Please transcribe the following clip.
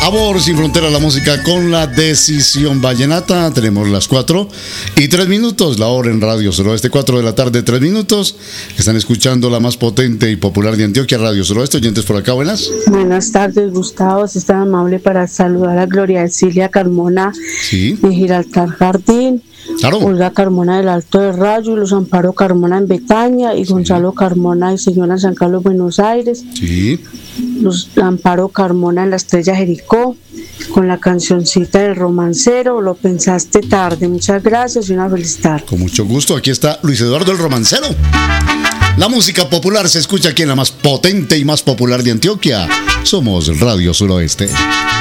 Sabor sin frontera, la música con la Decisión Vallenata. Tenemos las 4:03, la hora en Radio Suroeste, 4 de la tarde, 3 minutos. Están escuchando la más potente y popular de Antioquia, Radio Suroeste. Oyentes por acá, buenas. Buenas tardes, Gustavo. Si es tan amable para saludar a Gloria Cecilia Carmona de Gibraltar Jardín. Claro. Olga Carmona del Alto de Rayo, Luz Amparo Carmona en Betania y Gonzalo Carmona y Señora San Carlos, Buenos Aires. Sí. Luz Amparo Carmona en la Estrella Jericó, con la cancioncita del romancero, Lo pensaste tarde. Muchas gracias y una feliz tarde. Con mucho gusto, aquí está Luis Eduardo el Romancero. La música popular se escucha aquí en la más potente y más popular de Antioquia. Somos Radio Suroeste.